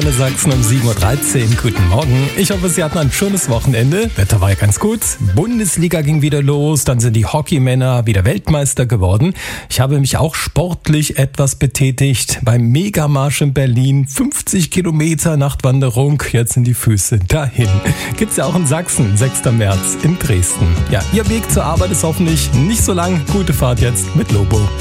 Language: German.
Antenne Sachsen um 7.13 Uhr. Guten Morgen. Ich hoffe, Sie hatten ein schönes Wochenende. Wetter war ja ganz gut. Bundesliga ging wieder los. Dann sind die Hockeymänner wieder Weltmeister geworden. Ich habe mich auch sportlich etwas betätigt. Beim Megamarsch in Berlin. 50 Kilometer Nachtwanderung. Jetzt sind die Füße dahin. Gibt's ja auch in Sachsen. 6. März in Dresden. Ja, Ihr Weg zur Arbeit ist hoffentlich nicht so lang. Gute Fahrt jetzt mit Lobo.